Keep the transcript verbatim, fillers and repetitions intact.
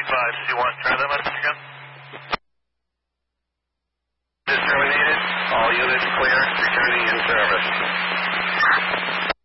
five two one. Try that message again. Is terminated. All units clear. Returning in service.